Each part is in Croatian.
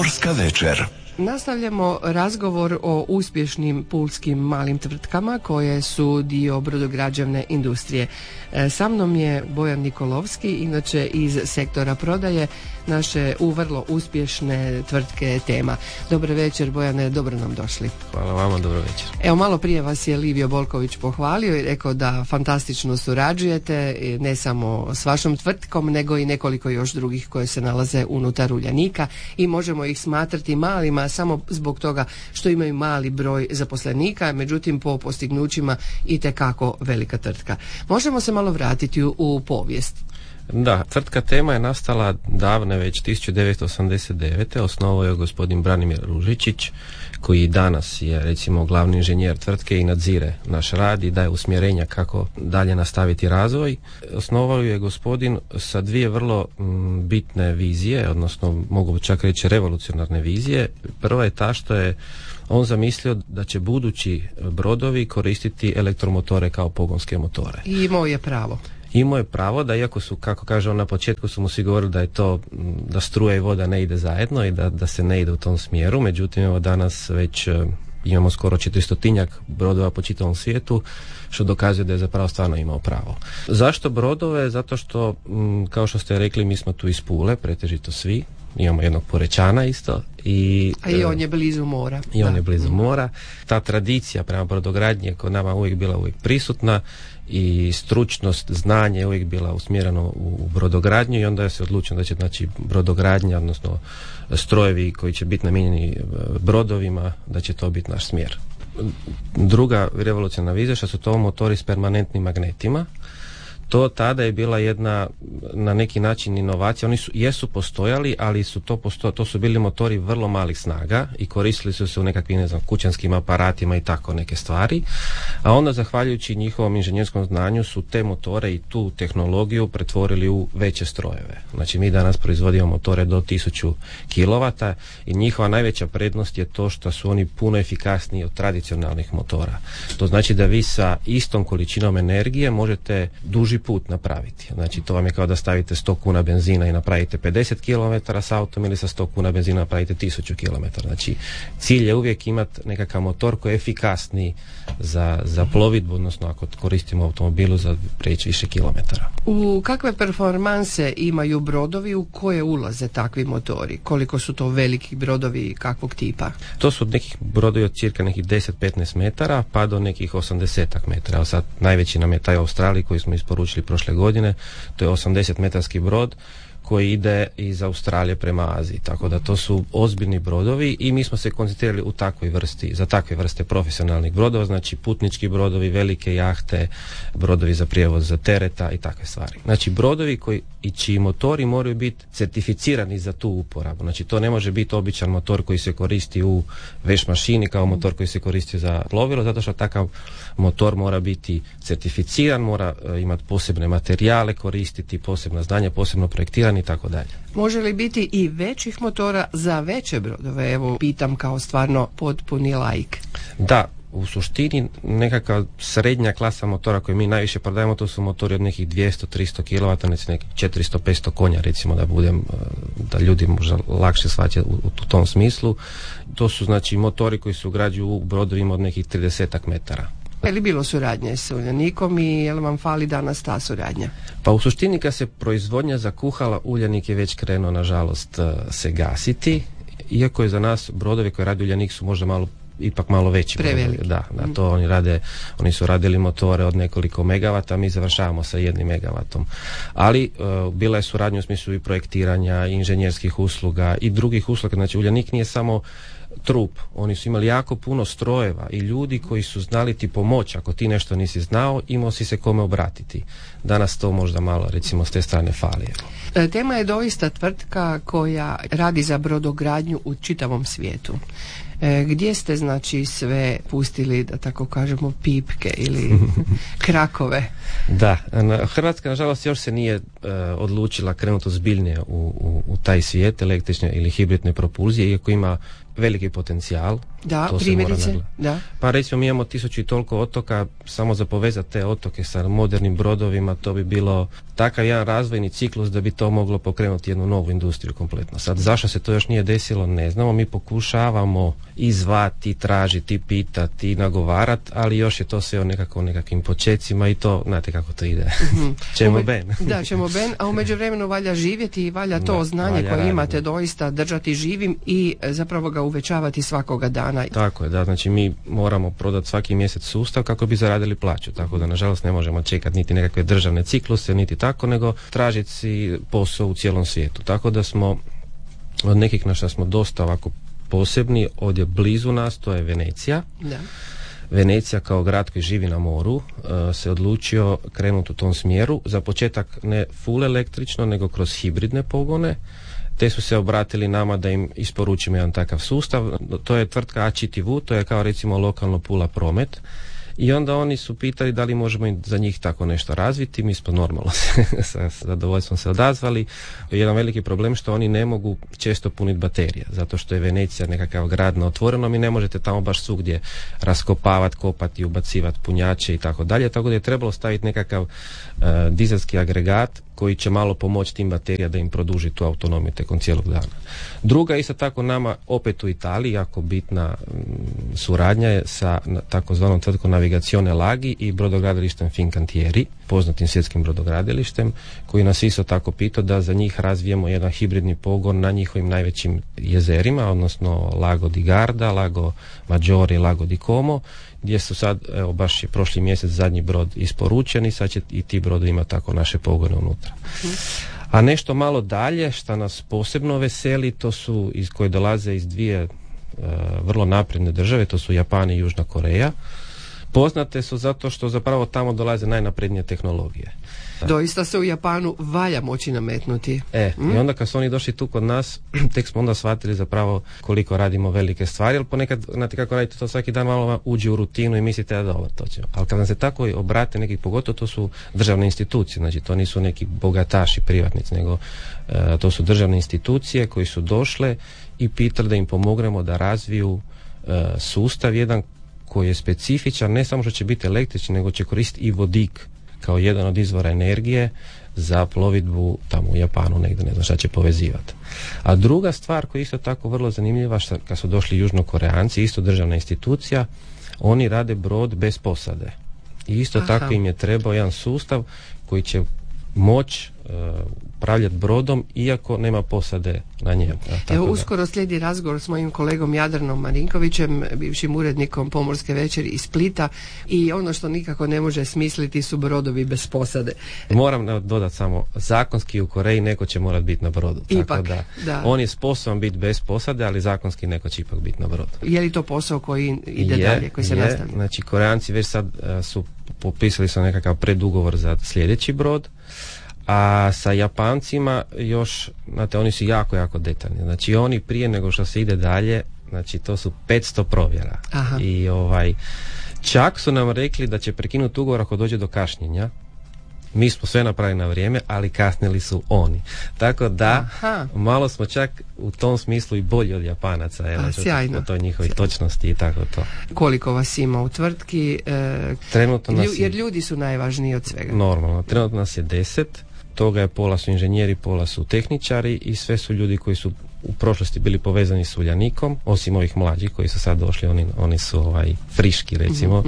Pomorska večer. Nastavljamo razgovor o uspješnim pulskim malim tvrtkama koje su dio brodograđevne industrije. Sa mnom je Bojan Nikolovski, inače iz sektora prodaje naše vrlo uspješne tvrtke Tema. Dobar večer, Bojane, dobro nam došli. Hvala vama, dobro večer. Evo, malo prije vas je Livio Bolković pohvalio i rekao da fantastično surađujete, ne samo s vašom tvrtkom, nego i nekoliko još drugih koje se nalaze unutar Uljanika i možemo ih smatrati malima samo zbog toga što imaju mali broj zaposlenika, međutim po postignućima itekako velika tvrtka. Možemo se malo vratiti u povijest. Da, tvrtka Tema je nastala davne već 1989. Osnovao je gospodin Branimir Ružičić, koji danas je recimo glavni inženjer tvrtke i nadzire naš rad i daje usmjerenja kako dalje nastaviti razvoj. Osnovao je gospodin sa dvije vrlo bitne vizije, odnosno mogu čak reći revolucionarne vizije. Prva je ta što je on zamislio da će budući brodovi koristiti elektromotore kao pogonske motore. I imao je pravo. Imao je pravo da, iako su, kako kaže on na početku, su mu svi govorili da je to, da struja i voda ne ide zajedno i da se ne ide u tom smjeru, međutim evo danas već imamo skoro 400 brodova po čitavom svijetu, što dokazuje da je zapravo stvarno imao pravo. Zašto brodove? Zato što, kao što ste rekli, mi smo tu iz Pule, pretežito svi, imamo jednog Porečana isto. I on je blizu mora. I on je blizu mora. Ta tradicija prema brodogradnji je kod nama uvijek bila prisutna i stručnost, znanje je uvijek bila usmjereno u brodogradnju i onda je se odlučeno da će brodogradnja, odnosno strojevi koji će biti namijenjeni brodovima, da će to biti naš smjer. Druga revolucionarna vizija što su to motori s permanentnim magnetima. To tada je bila jedna na neki način inovacija. Oni jesu postojali, ali to su bili motori vrlo malih snaga i koristili su se u nekakvim kućanskim aparatima i tako neke stvari. A onda zahvaljujući njihovom inženjerskom znanju su te motore i tu tehnologiju pretvorili u veće strojeve. Znači mi danas proizvodimo motore do 1000 kW i njihova najveća prednost je to što su oni puno efikasniji od tradicionalnih motora. To znači da vi sa istom količinom energije možete duži put napraviti. Znači to vam je kao da stavite 100 kuna benzina i napravite 50 km s autom ili sa 100 kuna benzina napravite 1000 km. Znači cilj je uvijek imati nekakav motor koji je efikasniji za plovidbu, odnosno ako koristimo automobilu za preći više kilometara. U kakve performanse imaju brodovi, u koje ulaze takvi motori? Koliko su to veliki brodovi i kakvog tipa? To su nekih brodovi od cirka nekih 10-15 metara pa do nekih 80 metara. Evo sad najveći nam je taj Australiji koji smo isporučili prošle godine. To je 80 metarski brod koji ide iz Australije prema Aziji, tako da to su ozbiljni brodovi i mi smo se koncentrirali u takvoj vrsti, za takve vrste profesionalnih brodova, znači putnički brodovi, velike jahte, brodovi za prijevoz tereta i takve stvari. Znači brodovi čiji motori moraju biti certificirani za tu uporabu. Znači to ne može biti običan motor koji se koristi u veš mašini kao motor koji se koristi za plovilo, zato što takav motor mora biti certificiran, mora imati posebne materijale, koristiti posebna znanja, posebno projektiranje i tako dalje. Može li biti i većih motora za veće brodove? Evo, pitam kao stvarno potpuni laik. Da, u suštini nekakva srednja klasa motora koju mi najviše prodajemo, to su motori od nekih 200-300 kW, nekih 400-500 konja, recimo da ljudi možda lakše shvaćaju u tom smislu. To su znači motori koji se ugrađuju u brodovima od nekih 30 metara. Je li bilo suradnje s Uljanikom i je li vam fali danas ta suradnja? Pa u suštini kad se proizvodnja zakuhala, Uljanik je već krenuo nažalost se gasiti, iako je za nas brodovi koje radi Uljanik su možda ipak malo veći. Preveliki. Da, to oni su radili motore od nekoliko megavata, mi završavamo sa 1 megavatom. Ali bila je suradnja u smislu i projektiranja, i inženjerskih usluga i drugih usluga. Znači Uljanik nije samo trup, oni su imali jako puno strojeva i ljudi koji su znali ti pomoći. Ako ti nešto nisi znao, imao si se kome obratiti. Danas to možda malo recimo s te strane fali. Tema je doista tvrtka koja radi za brodogradnju u čitavom svijetu. Gdje ste znači sve pustili, da tako kažemo, pipke ili krakove? Da, Hrvatska nažalost još se nije odlučila krenuti ozbiljnije u taj svijet električne ili hibridne propulzije, iako ima veliki potencijal. Da, to primjerice, da. Pa recimo mi imamo 1000 i toliko otoka, samo za povezati te otoke sa modernim brodovima, to bi bilo takav jedan razvojni ciklus da bi to moglo pokrenuti jednu novu industriju kompletno. Sad, zašto se to još nije desilo, ne znamo, mi pokušavamo izvati, tražiti, pitati, nagovarati, ali još je to sve o nekakvim počecima i to, znate kako to ide. Ćemo ben. Da, ćemo ben, a u međuvremenu valja živjeti i valja to znanje koje imate doista držati živim i zapravo ga uvećavati svakoga dana. Tako je, da, znači mi moramo prodati svaki mjesec sustav kako bi zaradili plaću, tako da nažalost ne možemo čekati niti nekakve državne cikluse, niti tako, nego tražiti si posao u cijelom svijetu. Tako da smo od nekih na što smo dosta ovako posebni, ovdje blizu nas, to je Venecija. Da. Venecija kao grad koji živi na moru se odlučio krenuti u tom smjeru. Za početak ne full električno, nego kroz hibridne pogone. Te su se obratili nama da im isporučimo jedan takav sustav. To je tvrtka ACTV, to je kao recimo lokalno Pula Promet. I onda oni su pitali da li možemo za njih tako nešto razviti. Mi smo normalno sa zadovoljstvom se odazvali. Jedan veliki problem što oni ne mogu često puniti baterije, zato što je Venecija nekakav grad na otvorenom i ne možete tamo baš svugdje raskopavati, kopati, ubacivati punjače i tako dalje. Tako da je trebalo staviti nekakav dizelski agregat koji će malo pomoći tim baterija da im produži tu autonomiju tijekom cijelog dana. Druga isto tako nama opet u Italiji jako bitna suradnja je sa takozvanom tvrtkom Navigazione Laghi i brodogradilištem Fincantieri, poznatim svjetskim brodogradilištem, koji nas isto tako pitao da za njih razvijemo jedan hibridni pogon na njihovim najvećim jezerima, odnosno Lago di Garda, Lago Maggiore i Lago di Como, gdje su sad, evo baš je prošli mjesec zadnji brod isporučen i sad će i ti brodovi imati tako naše pogone unutra. A nešto malo dalje, što nas posebno veseli, to su koji dolaze iz dvije vrlo napredne države, to su Japan i Južna Koreja. Poznate su zato što zapravo tamo dolaze najnaprednije tehnologije. Doista se u Japanu valja moći nametnuti. I onda kad su oni došli tu kod nas, tek smo onda shvatili zapravo koliko radimo velike stvari, ali ponekad, znate kako radite to svaki dan, malo uđe u rutinu i mislite da dobro, to će. Ali kad nam se tako obrate neki, pogotovo to su državne institucije, znači to nisu neki bogataši, privatnici, nego to su državne institucije koji su došle i pitali da im pomognemo da razviju sustav jedan koji je specifičan, ne samo što će biti električni, nego će koristiti i vodik kao jedan od izvora energije za plovidbu tamo u Japanu negdje, ne znam šta će povezivati. A druga stvar koja je isto tako vrlo zanimljiva, kad su došli Južnokoreanci, isto državna institucija, oni rade brod bez posade. I isto tako im je trebao jedan sustav koji će moći upravljati brodom iako nema posade na njemu. Evo, uskoro slijedi razgovor s mojim kolegom Jadranom Marinkovićem, bivšim urednikom Pomorske večeri iz Splita, i ono što nikako ne može smisliti su brodovi bez posade. Moram dodati samo, zakonski u Koreji neko će morati biti na brodu. Ipak, tako da. On je sposoban biti bez posade, ali zakonski neko će ipak biti na brodu. Je li to posao koji ide dalje, koji se nastavlja? Znači, Koreanci već sad su popisali su nekakav predugovor za sljedeći brod, a sa Japancima još, znate, oni su jako, jako detaljni. Znači, oni prije nego što se ide dalje, znači, to su 500 provjera. Aha. I čak su nam rekli da će prekinuti ugovor ako dođe do kašnjenja. Mi smo sve napravili na vrijeme, ali kasnili su oni. Tako da, malo smo čak u tom smislu i bolji od Japanaca. Sjajno. O toj njihovoj točnosti i tako to. Koliko vas ima u tvrtki? Trenutno nas jer ljudi su najvažniji od svega. Normalno. Trenutno nas je 10. Toga je pola su inženjeri, pola su tehničari i sve su ljudi koji su u prošlosti bili povezani s Uljanikom, osim ovih mlađih koji su sad došli, oni su friški recimo.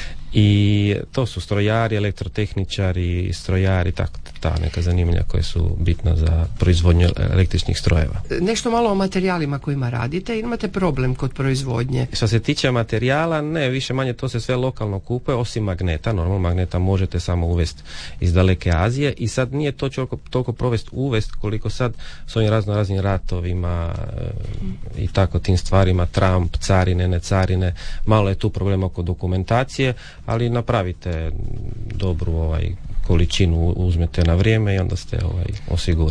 I to su strojari, elektrotehničari, strojari, tako, ta neka zanimanja koje su bitna za proizvodnju električnih strojeva. Nešto malo o materijalima kojima radite, imate problem kod proizvodnje? Što se tiče materijala, ne, više manje to se sve lokalno kupuje, osim magneta. Normalno magneta možete samo uvesti iz daleke Azije i sad nije to toliko uvest koliko sad s ovim raznim ratovima i tako tim stvarima, Trump, carine, ne carine, malo je tu problema oko dokumentacije, ali napravite dobru količinu, uzmete na vrijeme i onda ste osigurani.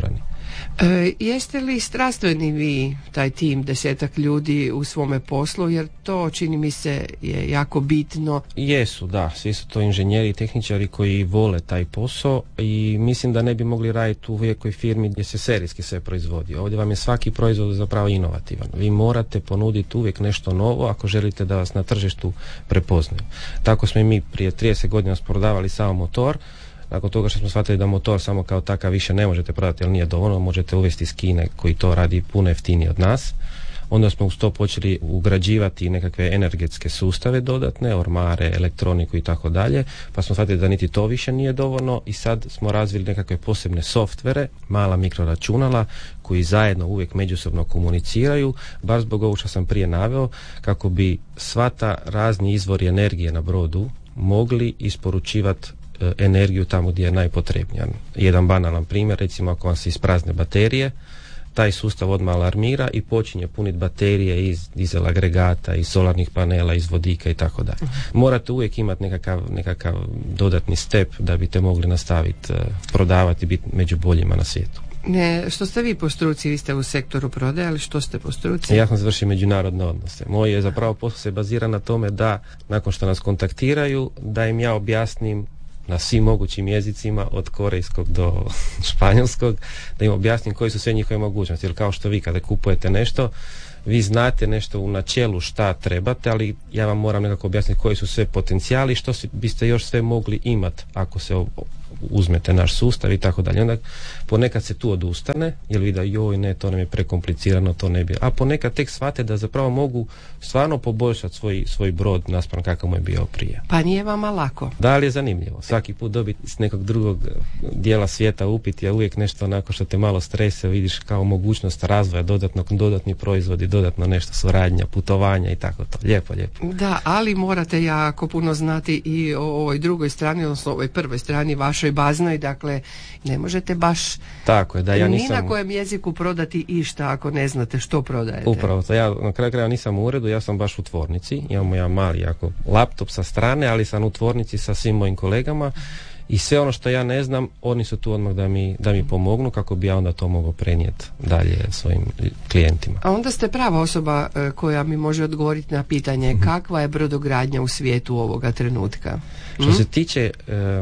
Jeste li strastveni vi, taj tim, 10 ljudi u svome poslu, jer to čini mi se je jako bitno? Jesu, da, svi su to inženjeri i tehničari koji vole taj posao i mislim da ne bi mogli raditi u velikoj firmi gdje se serijski sve proizvodi. Ovdje vam je svaki proizvod zapravo inovativan. Vi morate ponuditi uvijek nešto novo ako želite da vas na tržištu prepoznaju. Tako smo i mi prije 30 godina prodavali samo motor. Nakon toga što smo shvatili da motor samo kao takav više ne možete prodati jer nije dovoljno, možete uvesti iz Kine koji to radi puno jeftinije od nas. Onda smo uz to počeli ugrađivati nekakve energetske sustave dodatne, ormare, elektroniku i tako dalje, pa smo shvatili da niti to više nije dovoljno i sad smo razvili nekakve posebne softvere, mala mikroračunala koji zajedno uvijek međusobno komuniciraju, baš zbog ovog što sam prije naveo, kako bi sva ta razni izvori energije na brodu mogli isporučivati energiju tamo gdje je najpotrebnija. Jedan banalan primjer, recimo ako vam se isprazne baterije, taj sustav odmah alarmira i počinje puniti baterije iz dizel agregata, iz solarnih panela, iz vodika i tako dalje. Morate uvijek imati nekakav dodatni step da biste mogli nastaviti prodavati i biti među boljima na svijetu. Što ste vi po struci? Vi ste u sektoru prodaje, ali što ste po struci? Ja sam završio međunarodne odnose. Moj je zapravo posao se bazira na tome da nakon što nas kontaktiraju, da im ja objasnim na svim mogućim jezicima, od korejskog do španjolskog, da im objasnim koji su sve njihove mogućnosti. Jer kao što vi kada kupujete nešto, vi znate nešto u načelu šta trebate, ali ja vam moram nekako objasniti koji su sve potencijali, što biste još sve mogli imati ako se uzmete naš sustav i tako dalje. Onda ponekad se tu odustane, jer vidi da joj ne, to nam je prekomplicirano, to ne bi. A ponekad tek shvate da zapravo mogu stvarno poboljšati svoj brod naspram kakav mu je bio prije. Pa nije vama lako. Da, ali je zanimljivo. Svaki put dobiti s nekog drugog dijela svijeta upit je uvijek nešto onako što te malo strese, vidiš kao mogućnost razvoja, dodatni proizvodi, dodatno nešto suradnja, putovanja i tako to. Lijepo. Da, ali morate jako puno znati i o ovoj drugoj strani, odnosno ovoj prvoj strani, vašoj baznoj, dakle ne možete baš tako je, da ja nisam ni na kojem jeziku prodati išta ako ne znate što prodajete. Upravo to, ja na kraju krajeva nisam u uredu, ja sam baš u tvornici, imamo ja mali jako laptop sa strane, ali sam u tvornici sa svim mojim kolegama i sve ono što ja ne znam, oni su tu odmah da mi pomognu kako bi ja onda to mogao prenijeti dalje svojim klijentima. A onda ste prava osoba koja mi može odgovoriti na pitanje kakva je brodogradnja u svijetu ovoga trenutka? Što se tiče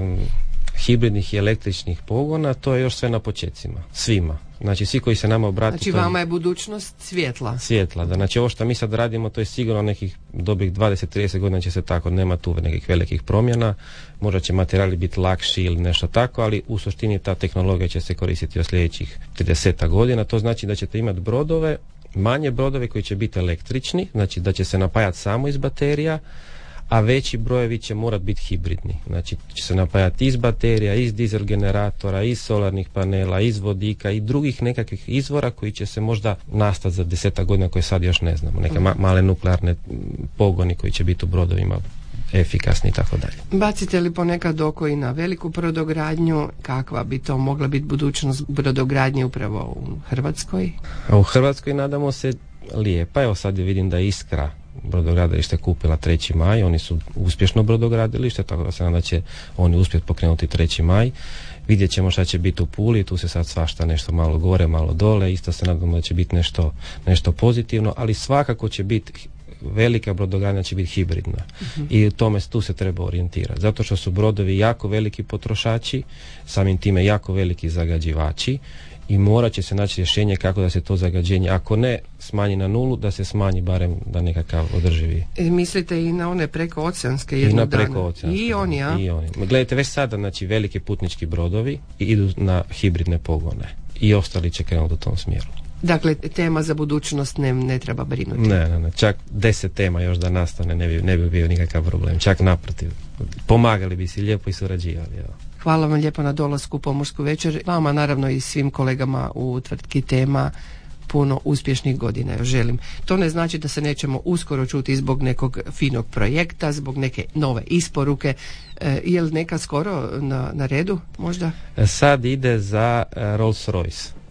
hibridnih i električnih pogona, to je još sve na počecima. Svima. Znači, svi koji se nama obrate... Znači, vama je budućnost svjetla. Svjetla, da. Znači, ovo što mi sad radimo, to je sigurno nekih dobrih 20-30 godina će se tako, nema tu nekih velikih promjena. Možda će materijali biti lakši ili nešto tako, ali u suštini ta tehnologija će se koristiti od sljedećih 30 godina. To znači da ćete imati brodove, manje brodove koji će biti električni, znači da će se napajati samo iz baterija, a veći brojevi će morati biti hibridni. Znači će se napajati iz baterija, iz dizel generatora, iz solarnih panela, iz vodika i drugih nekakvih izvora koji će se možda nastati za 10 godina koje sad još ne znamo. Neke male nuklearne pogoni koji će biti u brodovima efikasni i tako dalje. Bacite li ponekad oko i na veliku brodogradnju? Kakva bi to mogla biti budućnost brodogradnje upravo u Hrvatskoj? A u Hrvatskoj nadamo se lijepa. Evo sad vidim da Iskra brodogradilište kupila 3. maj, oni su uspješno brodogradilište, tako da se nadam da će oni uspjeti pokrenuti 3. maj. Vidjet ćemo šta će biti u Puli, tu se sad svašta nešto malo gore, malo dole, isto se nadamo da će biti nešto pozitivno, ali svakako će biti velika brodogradnja će biti hibridna i tu se treba orijentirati, zato što su brodovi jako veliki potrošači, samim time jako veliki zagađivači i morat će se naći rješenje kako da se to zagađenje, ako ne smanji na nulu, da se smanji barem da nekakav održivi. Mislite i na one prekooceanske jednog dana? I na prekooceanske. I oni, a? I oni. Gledajte, već sada, znači, veliki putnički brodovi idu na hibridne pogone i ostali će krenuti u tom smjeru. Dakle, tema za budućnost ne treba brinuti. Ne. Čak 10 tema još da nastane ne bi bio nikakav problem. Čak naprotiv. Pomagali bi si lijepo i surađivali. Evo. Hvala vam lijepo na dolasku u Pomorsku večer. Vama naravno i svim kolegama u tvrtki Tema puno uspješnih godina još želim. To ne znači da se nećemo uskoro čuti zbog nekog finog projekta, zbog neke nove isporuke. Je li neka skoro na redu možda? Sad ide za Rolls Royce.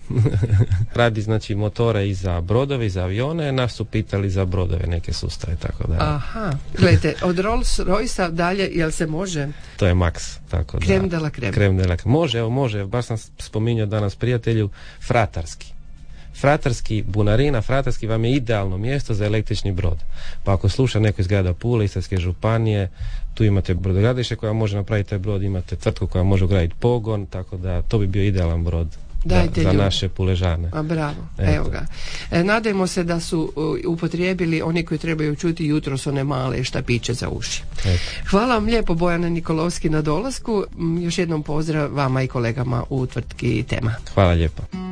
Radi znači motore i za brodove i za avione, nas su pitali za brodove neke sustave, tako da. Aha, gledajte, od Rolls Royce dalje, jel se može? To je Max, tako da. Creme de la creme. Creme de la creme. Može, evo može, baš sam spominjao danas prijatelju, Fratarski bunarina, Fratarski vam je idealno mjesto za električni brod. Pa ako sluša neko iz grada Pule, Istarske županije, tu imate brodogradilište koja može napraviti taj brod, imate tvrtku koja može ugraditi pogon, tako da to bi bio idealan brod za naše Puležane. A bravo, evo ga. Nadajmo se da su upotrijebili oni koji trebaju čuti jutros one male štapiće za uši. Hvala vam lijepo, Bojana Nikolovski, na dolasku. Još jednom pozdrav vama i kolegama u tvrtki Tema. Hvala lijepo.